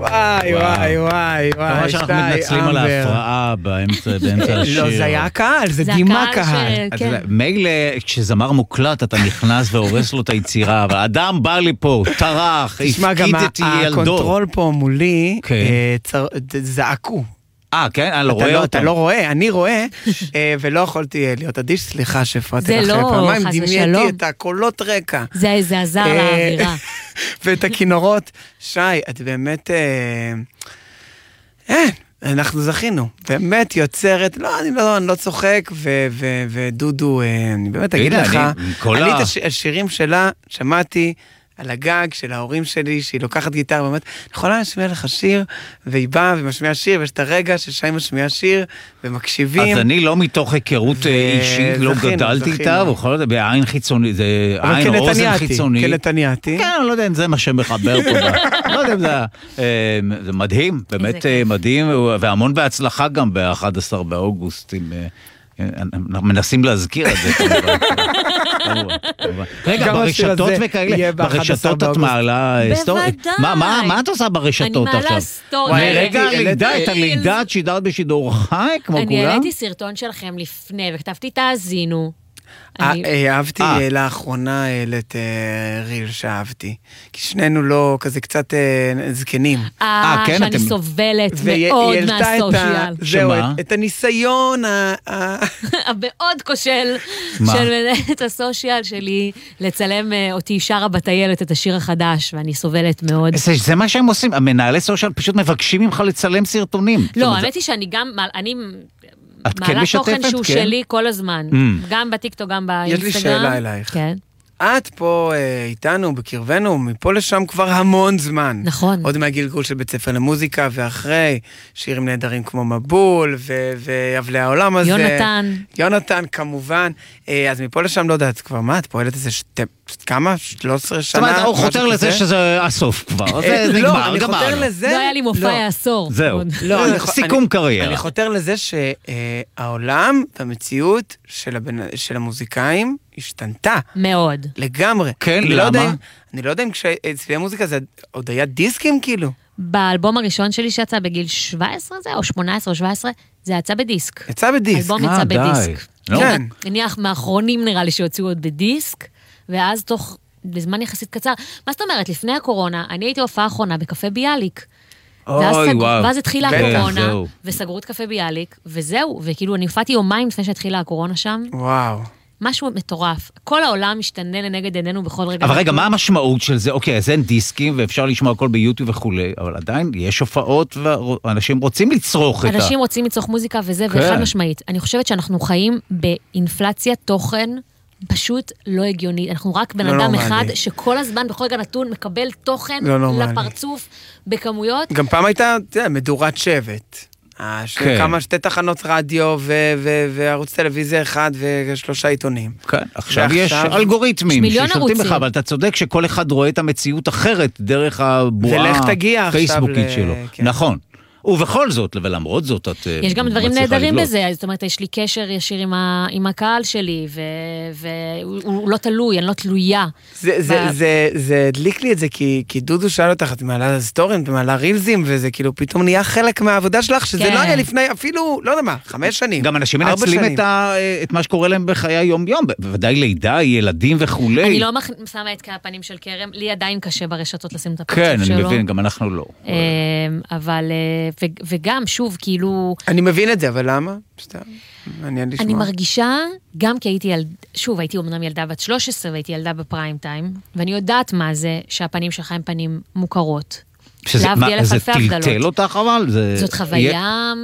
וואי, וואי, וואי, וואי. ממש אנחנו מתנצלים על ההפרעה באמצע השיר. לא, זה היה קהל, זה דימה קהל. מילא, כשזמר מוקלט, אתה נכנס והורס לו את היצירה, אבל אדם בא לי פה, טרח, הפקיד את ילדו. הקונטרול פה מולי, זעקו. כן? אני לא רואה אותו. אתה לא רואה, אני רואה, ולא יכולתי להיות אדיש, סליחה שהפרעתי לך. זה לא, חס ושלום. דמייתי את הקולות רקע. זה עזר לאווירה. ואת הכינורות. שי, את באמת... אנחנו זכינו. באמת יוצרת, אני לא צוחק, ודודו, אני באמת אגיד לך, אני את השירים שלה שמעתי, על הגג של ההורים שלי, שהיא לוקחת גיטר, באמת, אני יכולה להשמיע לך שיר, והיא באה ומשמיעה שיר, ויש את הרגע ששי משמיע שיר, ומקשיבים. אז אני לא מתוך היכרות אישית, לא גדלתי איתה, בעין חיצוני, זה עין אוזן חיצוני. כנתניאתי. כן, אני לא יודע אם זה מה שמחבר פה, לא יודע אם זה מדהים, באמת מדהים, והמון בהצלחה גם ב-11 באוגוסט, מנסים להזכיר את זה. רגע, ברשתות וכאלה, ברשתות את מעלה סטורית. מה את עושה ברשתות עכשיו? אני מעלה סטורית. רגע, את הלידה את שידרת בשידור חי, כמו כולם? אני העליתי סרטון שלכם לפני, וכתבתי תאזינו. אהבתי לאחרונה את ריל שאהבתי, כי שנינו לא כזה קצת זקנים. שאני סובלת מאוד מהסושיאל. זהו, את הניסיון המאוד כושל של את הסושיאל שלי, לצלם אותי שרה בטיילת את השיר החדש, ואני סובלת מאוד. זה מה שהם עושים, המנהלי סושיאל פשוט מבקשים ממך לצלם סרטונים. לא, האמת היא שאני גם, מעלה תוכן שהוא שלי כל הזמן, גם בטיקטוק, גם באינסטגרם. יש לי שאלה אלייך. כן. את פה איתנו, בקרבנו, מפה לשם כבר המון זמן. נכון. עוד מהגלגול של בית ספר למוזיקה, ואחרי שירים נהדרים כמו מבול, ואבלי העולם הזה. יונתן, כמובן. אז מפה לשם לא יודעת כבר, מה, את פועלת איזה כמה? 13 שנה? זאת אומרת, הוא חותר לזה שזה הסוף כבר. זה נגמר, גמר. לא היה לי מופע העשור. זהו. סיכום קריירה. אני חותר לזה שהעולם והמציאות של המוזיקאים השתנתה. מאוד. לגמרי. כן, למה? אני לא יודע אם כשאצלי המוזיקה זה עוד היה דיסקים כאילו. באלבום הראשון שלי שיצא בגיל 17 זה, או 18 או 17, זה יצא בדיסק. יצא בדיסק. אלבום יצא בדיסק. כן. אני מהאחרונים נראה לי שהוציאו עוד בדיסק, ואז תוך בזמן יחסית קצר. מה זאת אומרת? לפני הקורונה, אני הייתי הופעה האחרונה בקפה ביאליק. ואז התחילה הקורונה, וסגרו את קפה ביאליק, וזהו, וכאילו אני הופעתי יומיים לפני שהתחילה הקורונה שם. וואו. משהו מטורף. כל העולם משתנה לנגד עינינו בכל רגע. אבל רגע, מה המשמעות של זה? אוקיי, אז אין דיסקים, ואפשר לשמוע הכל ביוטיוב וכולי, אבל עדיין יש הופעות, ואנשים רוצים לצרוך את אנשים רוצים לצרוך מוזיקה וזה, וחד משמעית. אני חושבת שאנחנו חיים באינפלציית תוכן פשוט לא הגיוני. אנחנו רק בן אדם אחד שכל הזמן, בכל רגע נתון, מקבל תוכן לפרצוף בכמויות. גם פעם הייתה, מדורת שבט. כמה שתי תחנות רדיו וערוץ טלוויזיה אחד ושלושה עיתונים. כן, עכשיו יש אלגוריתמים ששולטים לך, אבל אתה צודק שכל אחד רואה את המציאות אחרת דרך הבועה פייסבוקית שלו. נכון. ובכל זאת, ולמרות זאת, את יש גם דברים נהדרים בזה, זאת אומרת, יש לי קשר ישיר עם הקהל שלי, והוא לא תלוי, אני לא תלויה. זה הדליק לי את זה, כי דודו שאל אותך, את מעלה סטורים, מעלה רילזים, וזה כאילו פתאום נהיה חלק מהעבודה שלך, שזה לא היה לפני אפילו, לא יודע מה, 5 שנים. גם אנשים מנצלים את מה שקורה להם בחיי היום-יום, בוודאי לידה, ילדים וכולי. אני לא שמה את הפנים של קרם, לי עדיין קשה ברשתות לשים את הפרצוף שלו. כן, אני מבין, גם אנחנו לא. אבל וגם, שוב, כאילו... אני מבין את זה, אבל למה? אני מרגישה, גם כי הייתי שוב, הייתי אומנם ילדה בת 13, והייתי ילדה בפריים טיים, ואני יודעת מה זה שהפנים שלך הם פנים מוכרות. זה טלטל אותך אבל? זאת חוויה...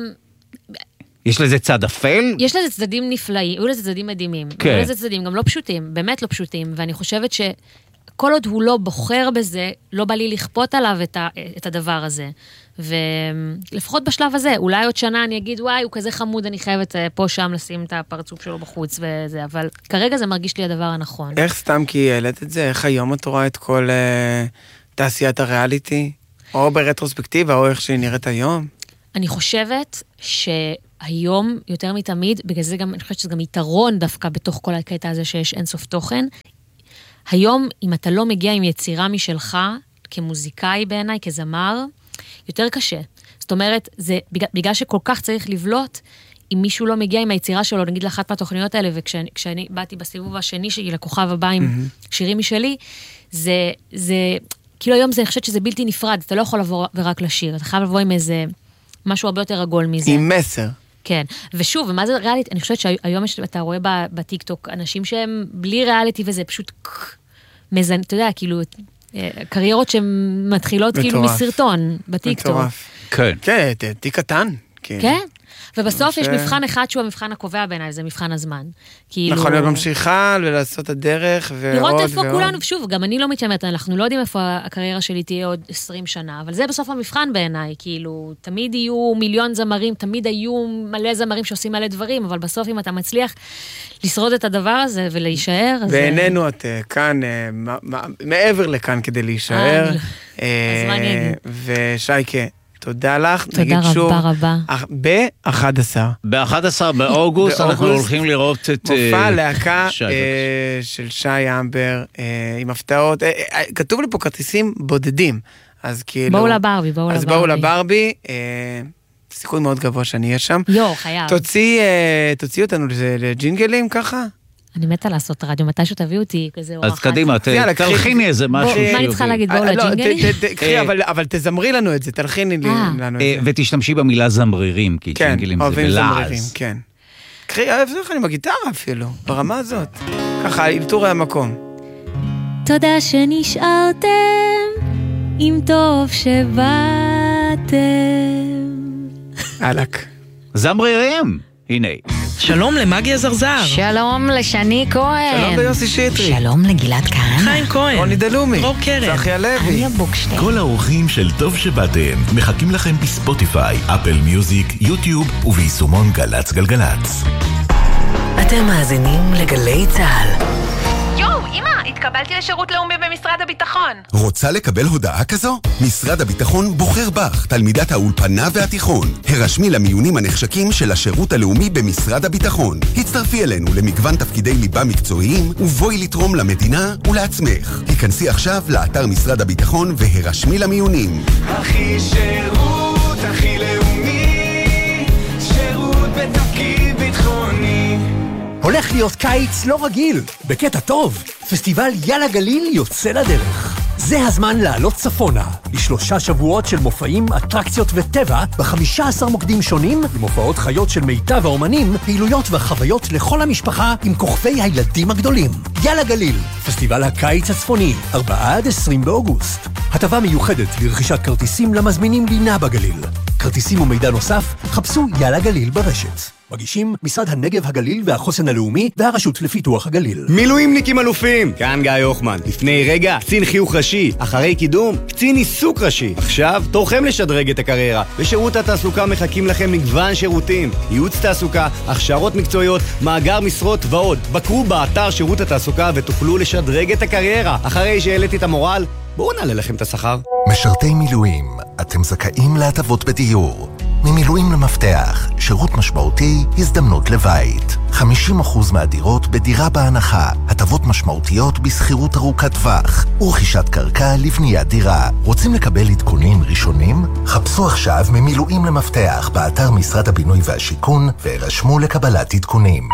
יש לזה צד אפל? יש לזה צדדים נפלאים, היו לזה צדדים מדהימים. היו לזה צדדים גם לא פשוטים, באמת לא פשוטים, ואני חושבת כל עוד הוא לא בוחר בזה, לא בא לי לכפות עליו את הדבר הזה. ולפחות בשלב הזה, אולי עוד שנה אני אגיד, וואי, הוא כזה חמוד, אני חייבת פה שם לשים את הפרצוף שלו בחוץ וזה, אבל כרגע זה מרגיש לי הדבר הנכון. איך סתם כי העלית את זה? איך היום את רואה את כל תעשיית הריאליטי? או ברטרוספקטיבה, או איך שהיא נראית היום? אני חושבת שהיום, יותר מתמיד, בגלל זה גם, אני חושבת שזה גם יתרון דווקא בתוך כל הקטע הזה שיש אינסוף תוכן, היום, אם אתה לא מגיע עם יצירה משלך, כמוזיקאי בעיניי, כזמר, יותר קשה. זאת אומרת, זה בגלל שכל כך צריך לבלוט, אם מישהו לא מגיע עם היצירה שלו, נגיד לאחת מהתוכניות האלה, וכשאני באתי בסיבוב השני שלי, לכוכב הבא עם שירים משלי, זה, כאילו היום אני חושבת שזה בלתי נפרד, אתה לא יכול לבוא ורק לשיר, אתה חייב לבוא עם איזה, משהו הרבה יותר עגול מזה. עם מסר. כן. ושוב, ומה זה ריאליטי? אני חושבת שהיום אתה רואה בטיקטוק, אנשים שהם בלי ריאליטי וזה פשוט מזן, אתה יודע, כאילו, קריירות שמתחילות כאילו מסרטון בטיקטוק. כן. כן, תיק קטן. כן. ובסוף יש מבחן אחד שהוא המבחן הקובע בעיניי, זה מבחן הזמן. נכון, להמשיכה ולעשות את הדרך ועוד ועוד. לראות איפה כולנו, שוב, גם אני לא מתיימרת, אנחנו לא יודעים איפה הקריירה שלי תהיה עוד 20 שנה, אבל זה בסוף המבחן בעיניי, כאילו, תמיד יהיו מיליון זמרים, תמיד היו מלא זמרים שעושים מלא דברים, אבל בסוף אם אתה מצליח לשרוד את הדבר הזה ולהישאר, אז... בעינינו את כאן, מעבר לכאן כדי להישאר. אז מה אני אגיד? ושייקה, תודה לך. תודה רבה רבה. ב-11 באוגוסט אנחנו הולכים לראות את... מופע להקה של שי אמבר, עם הפתעות. כתוב לי פה כרטיסים בודדים. אז כאילו... בואו לברבי, בואו לברבי. אז בואו לברבי. סיכוי מאוד גבוה שאני אהיה שם. חייב. תוציאו אותנו לג'ינגלים ככה. אני מתה לעשות רדיו, מתי שתביאו אותי כזה אורחת. אז קדימה, תלחיני איזה משהו. מה אני צריכה להגיד, בואו לג'ינגלים? קחי, אבל תזמרי לנו את זה, תלחיני לנו את זה. ותשתמשי במילה זמרירים, כי ג'ינגלים זה בלעז. כן. קחי, אוהב לך עם הגיטרה אפילו, ברמה הזאת. ככה, עם טורי המקום. תודה שנשארתם, אם טוב שבאתם. אלק. זמרירים, הנה. שלום למגי הזרזר. שלום לשני כהן. שלום ליוסי שטרי. שלום לגלעד כהן. חיים כהן. רוני דלומי. דרור קרן. צחי הלוי. אניה בוקשטיין. כל האורחים של טוב שבאתם מחכים לכם בספוטיפיי, אפל מיוזיק, יוטיוב וביישומון גלץ גלגלץ. אתם מאזינים לגלי צהל. יואו, אמא, התקבלתי לשירות לאומי במשרד הביטחון. רוצה לקבל הודעה כזו? משרד הביטחון בוחר בך, תלמידת האולפנה והתיכון. הרשמי למיונים הנחשקים של השירות הלאומי במשרד הביטחון. הצטרפי אלינו למגוון תפקידי ליבה מקצועיים, ובואי לתרום למדינה ולעצמך. היכנסי עכשיו לאתר משרד הביטחון והרשמי למיונים. הכי שירות, הכי לאומי, שירות בתפקיד ביטחוני. הולך להיות קיץ לא רגיל, בקטע טוב. פסטיבל יאללה גליל יוצא לדרך. זה הזמן לעלות צפונה, ל3 שבועות של מופעים, אטרקציות וטבע, ב15 מוקדים שונים, עם הופעות חיות של מיטב האומנים, פעילויות וחוויות לכל המשפחה עם כוכבי הילדים הגדולים. יאללה גליל, פסטיבל הקיץ הצפוני, 4-20 באוגוסט. הטבה מיוחדת לרכישת כרטיסים למזמינים לינה בגליל. כרטיסים ומידע נוסף, חפשו יאללה גליל ברשת. מגישים משרד הנגב הגליל והחוסן הלאומי והרשות לפיתוח הגליל. מילואימניקים אלופים, כאן גיא יוחמן. לפני רגע, קצין חיוך ראשי. אחרי קידום, קצין עיסוק ראשי. עכשיו, תורכם לשדרג את הקריירה. בשירות התעסוקה מחכים לכם מגוון שירותים. ייעוץ תעסוקה, הכשרות מקצועיות, מאגר משרות ועוד. בקרו באתר שירות התעסוקה ותוכלו לשדרג את הקריירה. אחרי שהעליתי את המורל, בואו נעלה לכם את השכר. משרתי מילואים, אתם זכאים להטבות בדיור. ממילואים למפתח, שירות משמעותי, הזדמנות לבית. 50% מהדירות בדירה בהנחה, הטבות משמעותיות בסחירות ארוכת טווח, ורכישת קרקע לבניית דירה. רוצים לקבל עדכונים ראשונים? חפשו עכשיו ממילואים למפתח באתר משרד הבינוי והשיכון, והירשמו לקבלת עדכונים.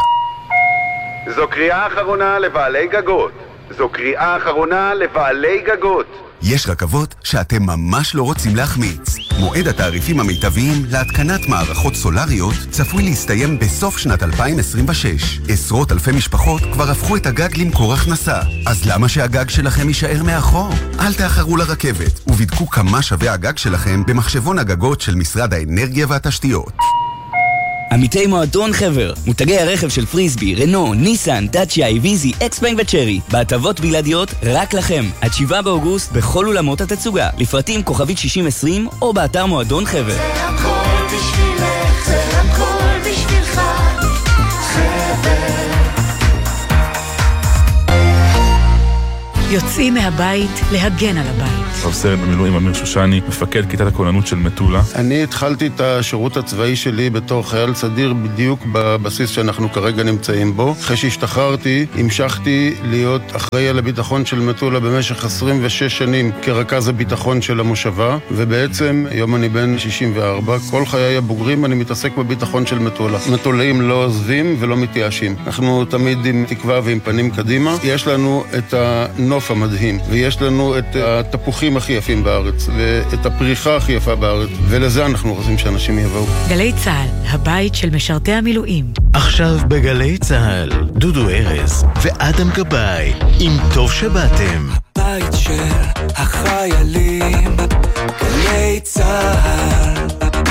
זו קריאה אחרונה לבעלי גגות. זו קריאה אחרונה לבעלי גגות. יש רכבות שאתם ממש לא רוצים להחמיץ. מועד התעריפים המיטביים להתקנת מערכות סולריות צפוי להסתיים בסוף שנת 2026. עשרות אלפי משפחות כבר הפכו את הגג למקור הכנסה. אז למה שהגג שלכם יישאר מאחור? אל תאחרו לרכבת ובדקו כמה שווה הגג שלכם במחשבון הגגות של משרד האנרגיה והתשתיות. עמיתי מועדון חבר, מותגי הרכב של פריסבי, רנו, ניסן, דאצ'יה, איביזי, אקספנג וצ'רי, בהטבות בלעדיות רק לכם. עד 7 באוגוסט בכל אולמות התצוגה. לפרטים כוכבית 6020 או באתר מועדון חבר. זה הכל בשבילך, זה הכל בשבילך, חבר. יוצאים מהבית להגן על הבית. סרן במילואים אמיר שושני, מפקד כיתת הכוננות של מטולה. אני התחלתי את השירות הצבאי שלי בתור חייל סדיר בדיוק בבסיס שאנחנו כרגע נמצאים בו. אחרי שהשתחררתי, המשכתי להיות אחראי על הביטחון של מטולה במשך 26 שנים כרכז הביטחון של המושבה, ובעצם היום אני בן 64, כל חיי הבוגרים אני מתעסק בביטחון של מטולה. מטולאים לא עוזבים ולא מתייאשים. אנחנו תמיד עם תקווה ועם פנים קדימה. יש לנו את הנוף המדהים, ויש לנו את התפוחים הכי יפים בארץ, ואת הפריחה הכי יפה בארץ, ולזה אנחנו רוצים שאנשים יבואו. גלי צהל, הבית של משרתי המילואים. עכשיו בגלי צהל, דודו ארז ואדם גבאי, עם טוב שבאתם. הבית של החיילים, גלי צהל.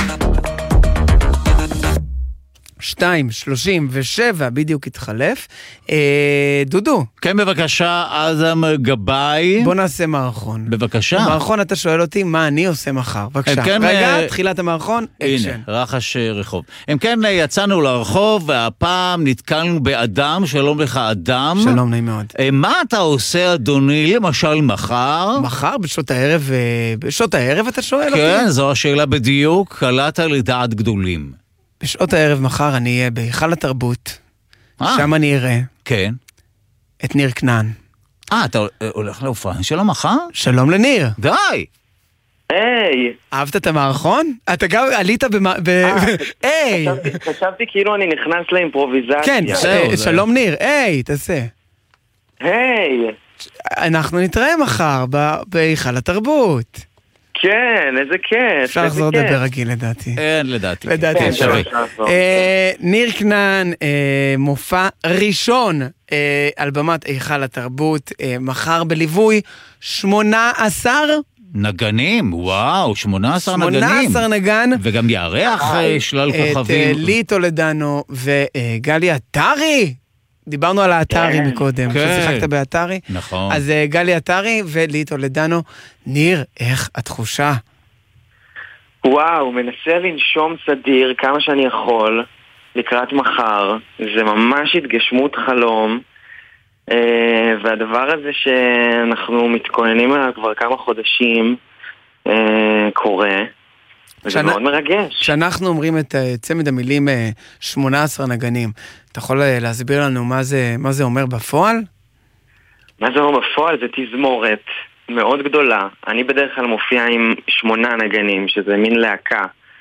2:37 בדיוק התחלף. דודו. כן, בבקשה, אדם גבאי. בוא נעשה מערכון. בבקשה. במערכון אתה שואל אותי מה אני עושה מחר. בבקשה. כן, רגע, תחילת המערכון, אקשן. הנה, רחש רחוב. הם כן יצאנו לרחוב, והפעם נתקלנו באדם. שלום לך, אדם. שלום, נעים מאוד. מה אתה עושה, אדוני, למשל מחר? מחר, בשעות הערב, בשעות הערב אתה שואל אותי? כן, זו השאלה בדיוק. קלעת לדעת גדולים. בשעות הערב מחר אני אהיה בהיכל התרבות, שם אני אראה. כן. את ניר כנען. אתה הולך להופעה שלום מחר? שלום לניר. די! היי! אהבת את המערכון? אתה גם עלית היי! חשבתי כאילו אני נכנס לאימפרוביזציה. כן, שלום ניר, היי, תעשה. היי! אנחנו נתראה מחר בהיכל התרבות. כן, איזה כיף. אפשר לחזור לדבר רגיל לדעתי. אין לדעתי. לדעתי אפשרי. ניר כנען, מופע ראשון על במת היכל התרבות, מחר בליווי 18 נגנים, וואו, 18 נגנים. 18 נגן. וגם יארח שלל כוכבים. את לי טולדנו וגלי עטרי. דיברנו על האתרי מקודם, ששיחקת באתרי. נכון. אז גלי עטרי ולי טולדנו. ניר, איך התחושה? וואו, מנסה לנשום סדיר כמה שאני יכול לקראת מחר. זה ממש התגשמות חלום. והדבר הזה שאנחנו מתכוננים עליו כבר כמה חודשים קורה. וזה מאוד מרגש. כשאנחנו אומרים את צמד המילים 18 נגנים, אתה יכול להסביר לנו מה זה אומר בפועל? מה זה אומר בפועל? זה תזמורת מאוד גדולה. אני בדרך כלל מופיע עם 8 נגנים, שזה מין להקה,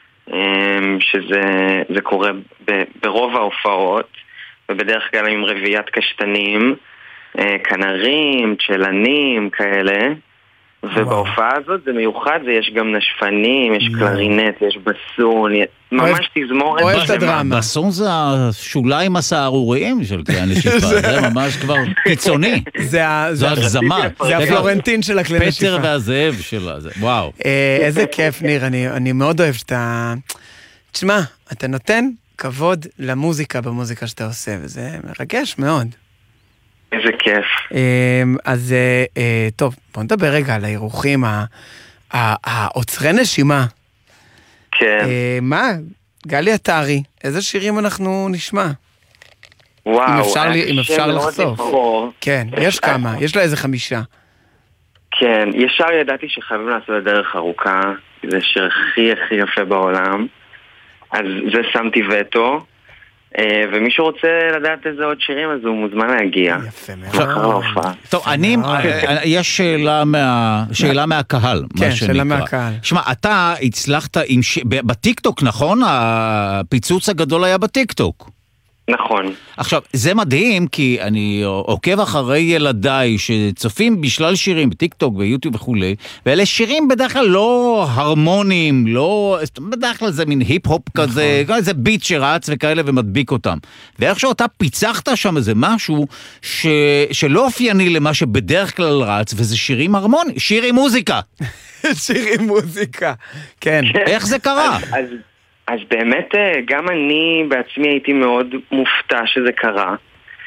שזה קורה ברוב ההופעות, ובדרך כלל עם רביית קשתנים, כנרים, צ'לנים, כאלה. ובהופעה הזאת זה מיוחד, יש גם נשפנים, יש קלרינט, יש בסון, ממש תזמורת. אוהב את הדרמה. בסון זה השוליים הסערוריים של כלי הנשיפה, זה ממש כבר קיצוני. זו הגזמה. זה הפלורנטין של הכלי נשיפה. פטר והזאב שלה, וואו. איזה כיף ניר, אני מאוד אוהב שאתה... תשמע, אתה נותן כבוד למוזיקה במוזיקה שאתה עושה, וזה מרגש מאוד. איזה כיף. אז טוב, בוא נדבר רגע על האירוחים, העוצרי נשימה. כן. מה? גלי עטרי, איזה שירים אנחנו נשמע? וואו, אם אפשר לחשוף. כן, יש כמה, יש לה איזה 5. כן, ישר ידעתי שחייבים לעשות לדרך ארוכה, זה שיר הכי הכי יפה בעולם, אז זה שמתי וטו. ומי שרוצה לדעת איזה עוד שירים, אז הוא מוזמן להגיע. יפה מאוד. טוב, יש שאלה מהקהל. כן, שאלה מהקהל. שמע, אתה הצלחת בטיקטוק, נכון? הפיצוץ הגדול היה בטיקטוק. נכון. עכשיו, זה מדהים, כי אני עוקב אחרי ילדיי שצופים בשלל שירים בטיקטוק, ביוטיוב וכו', ואלה שירים בדרך כלל לא הרמוניים, לא, בדרך כלל זה מין היפ-הופ כזה, איזה ביט שרץ וכאלה ומדביק אותם. ואיכשהו אתה פיצחת שם איזה משהו שלא אופייני למה שבדרך כלל רץ, וזה שירים הרמוניים, שירים מוזיקה. שירים מוזיקה, כן. איך זה קרה? אז באמת גם אני בעצמי הייתי מאוד מופתע שזה קרה,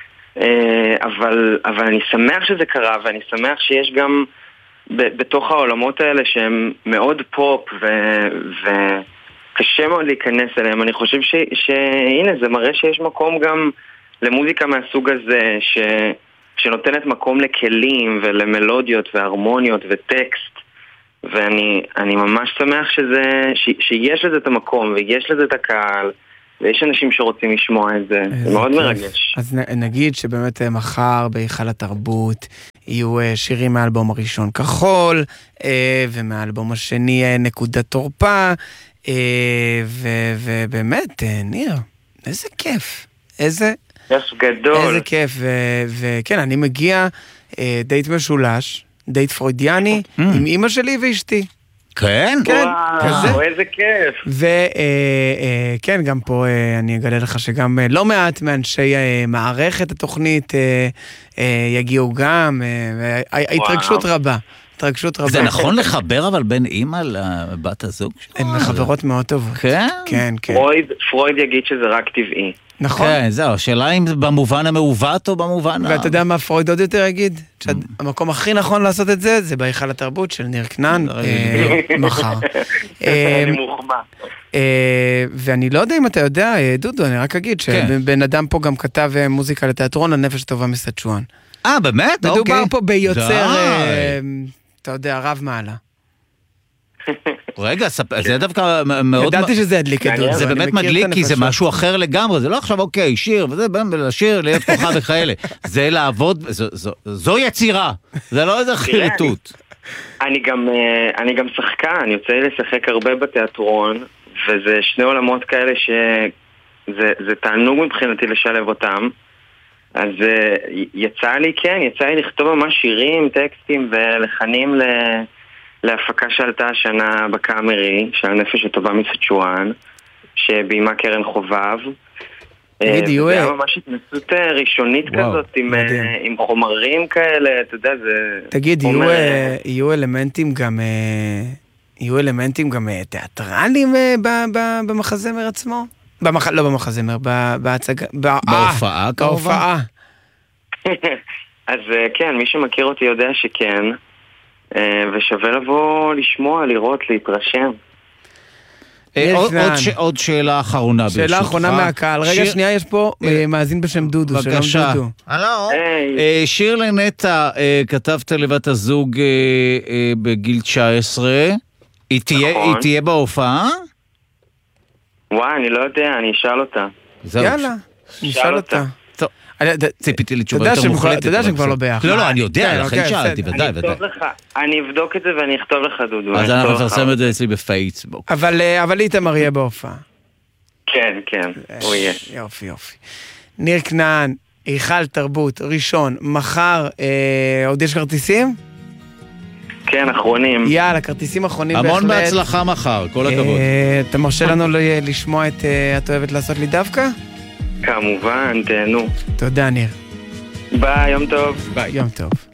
אבל אני שמח שזה קרה, ואני שמח שיש גם בתוך העולמות האלה שהם מאוד פופ וקשה מאוד להיכנס אליהם. אני חושב שהנה זה מראה שיש מקום גם למוזיקה מהסוג הזה שנותנת מקום לכלים ולמלודיות והרמוניות וטקסט, ואני ממש שמח שיש לזה את המקום ויש לזה את הקהל, ויש אנשים שרוצים לשמוע את זה, זה מאוד מרגש. אז נגיד שבאמת מחר בהיכל התרבות יהיו שירים מהאלבום הראשון כחול, ומהאלבום השני נקודת תורפה, ובאמת, ניר, איזה כיף, איזה גדול. איזה כיף, וכן, אני מגיע דייט משולש, דייט פרוידיאני, עם אמא שלי ואשתי. כן? כן. וואו, איזה כיף. וכן, גם פה אני אגלה לך שגם לא מעט מאנשי מערכת התוכנית יגיעו גם, התרגשות רבה. זה נכון לחבר אבל בין אמא לבת הזוג שלו? הן חברות מאוד טובות. כן? כן, כן. פרויד יגיד שזה רק טבעי. נכון. כן, זהו, השאלה אם במובן המעוות או במובן ואתה יודע מה פרויד עוד יותר יגיד? שהמקום הכי נכון לעשות את זה, זה בהיכל התרבות של ניר כנען, מחר. אני מוחמא. ואני לא יודע אם אתה יודע, דודו, אני רק אגיד שבן אדם פה גם כתב מוזיקה לתיאטרון, הנפש הטובה מסצ'ואן. באמת? מדובר פה ביוצר, אתה יודע, רב מעלה. רגע, זה דווקא מאוד... ידעתי שזה הדליק את דודו. זה באמת מדליק, כי זה משהו אחר לגמרי. זה לא עכשיו, אוקיי, שיר, וזה לשיר, להיות כוכב וכאלה. זה לעבוד, זו יצירה. זה לא איזה חירטוט. אני גם שחקן, אני יוצא לשחק הרבה בתיאטרון, וזה שני עולמות כאלה שזה תענוג מבחינתי לשלב אותם. אז יצא לי לכתוב ממש שירים, טקסטים ולחנים להפקה שעלתה השנה בקאמרי, של הנפש הטובה מסצ'ואן, שביימה קרן חובב. זה היה ממש התנסות ראשונית כזאת, עם חומרים כאלה, אתה יודע, זה... תגיד, יהיו אלמנטים גם תיאטרליים במחזמר עצמו? לא במחזמר, בהצגה... בהופעה כמובן? בהופעה. אז כן, מי שמכיר אותי יודע שכן, ושווה לבוא לשמוע, לראות, להתרשם. עוד שאלה אחרונה ברשותך. שאלה אחרונה מהקהל. רגע, שנייה, יש פה מאזין בשם דודו. בבקשה. הלו. שיר לנטע, כתבת לבת הזוג בגיל 19. היא תהיה בהופעה? וואי, אני לא יודע, אני אשאל אותה. יאללה, נשאל אותה. ציפיתי לי תשובה יותר מוחלטת. אתה יודע שהם כבר לא ביחד. לא, אני יודע, לכן שאלתי, ודאי. אני אבדוק את זה ואני אכתוב לך, דודו. אז אנחנו נפרסם את זה אצלי בפייסבוק. אבל איתמר יהיה בהופעה. כן, הוא יהיה. יופי. ניר כנען, היכל תרבות, ראשון, מחר, עוד יש כרטיסים? כן, אחרונים. יאללה, כרטיסים אחרונים בהחלט. המון בהצלחה מחר, כל הכבוד. אתה מרשה לנו לשמוע את את אוהבת לעשות לי דווקא? כמובן, תהנו. תודה, ניר. ביי, יום טוב. יום טוב.